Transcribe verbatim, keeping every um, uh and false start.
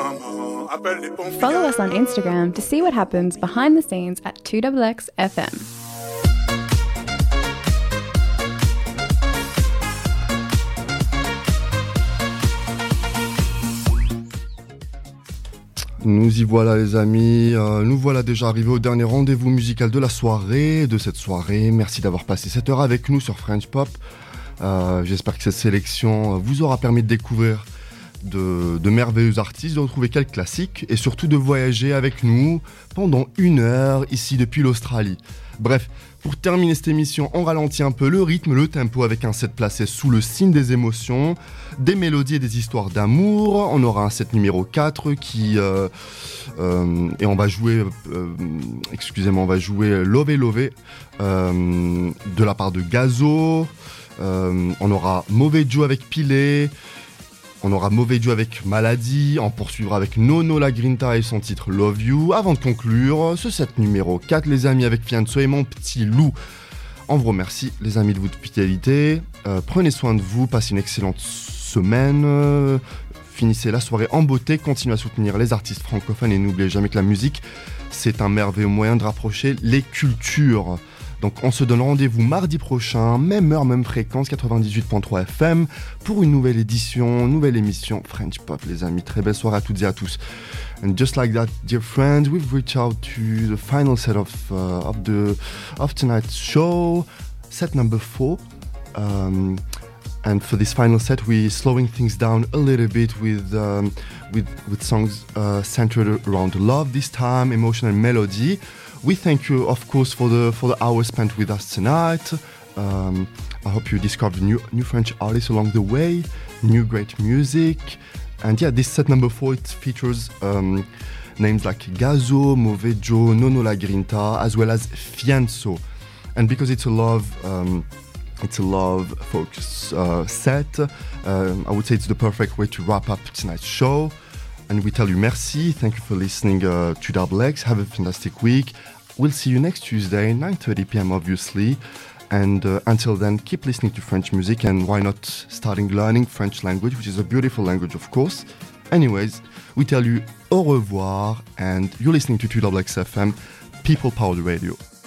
Follow us on Instagram to see what happens behind the scenes at two X X F M. Nous y voilà les amis, euh, nous voilà déjà arrivés au dernier rendez-vous musical de la soirée, de cette soirée. Merci d'avoir passé cette heure avec nous sur French Pop. Euh, j'espère que cette sélection vous aura permis de découvrir de, de merveilleux artistes, de retrouver quelques classiques et surtout de voyager avec nous pendant une heure ici depuis l'Australie. Bref, pour terminer cette émission, on ralentit un peu le rythme, le tempo avec un set placé sous le signe des émotions, des mélodies et des histoires d'amour. On aura un set numéro quatre qui... Euh, euh, et on va jouer... Euh, excusez-moi, on va jouer Love Love euh, de la part de Gazo. Euh, on aura Mauvais Joe avec Pilé. On aura Mauvais Joe avec Maladie, on poursuivra avec Nono La Grinta et son titre Love You. Avant de conclure, ce set numéro quatre, les amis, avec Fianso et mon petit loup. On vous remercie, les amis, de votre fidélité. Euh, prenez soin de vous, passez une excellente semaine. Euh, finissez la soirée en beauté, continuez à soutenir les artistes francophones et n'oubliez jamais que la musique, c'est un merveilleux moyen de rapprocher les cultures. Donc on se donne rendez-vous mardi prochain, même heure, même fréquence, quatre-vingt-dix-huit virgule trois F M, pour une nouvelle édition, nouvelle émission French Pop, les amis. Très belle soirée à toutes et à tous. And just like that, dear friends, we've reached out to the final set of uh, of the of tonight's show, set number four. Um, and for this final set, we're slowing things down a little bit with um, with with songs uh, centered around love this time, emotion and melody. We thank you, of course, for the for the hours spent with us tonight. Um, I hope you discovered new new French artists along the way, new great music, and yeah, this set number four, it features um, names like Gazo, Mauvais Joe, Nono La Grinta, as well as Fianso. And because it's a love, um, it's a love focus uh, set, uh, I would say it's the perfect way to wrap up tonight's show. And we tell you merci. Thank you for listening uh, to Double X. Have a fantastic week. We'll see you next Tuesday, nine thirty p.m. obviously. And uh, until then, keep listening to French music and why not starting learning French language, which is a beautiful language, of course. Anyways, we tell you au revoir and you're listening to two X X F M, People Powered Radio.